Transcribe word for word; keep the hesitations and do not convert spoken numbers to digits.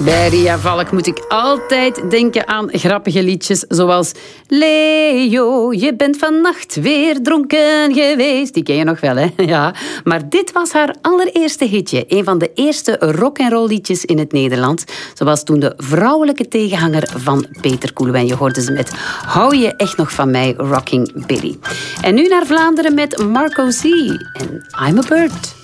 Bij Ria Valk moet ik altijd denken aan grappige liedjes zoals Leo, je bent vannacht weer dronken geweest. Die ken je nog wel, hè? Ja. Maar dit was haar allereerste hitje. Een van de eerste rock'n'roll liedjes in het Nederlands. Ze was toen de vrouwelijke tegenhanger van Peter Koelewijn. Je hoorde ze met Hou je echt nog van mij, Rocking Billy. En nu naar Vlaanderen met Marco C. en I'm a Bird.